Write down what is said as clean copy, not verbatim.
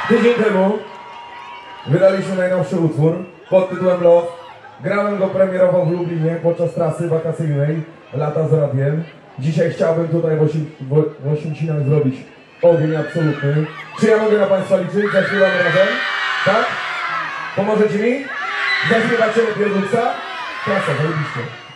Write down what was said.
Tydzień temu wydaliśmy najnowszy utwór pod tytułem Love. Grałem go premierowo w Lublinie podczas trasy wakacyjnej Lata z radiem. Dzisiaj chciałbym tutaj w Oświęcinach zrobić ogień absolutny. Czy ja mogę na Państwa liczyć? Zaśpiewamy razem? Tak? Pomożecie mi? Zaśpiewacie Pierduksa? Klasa, zajebiście.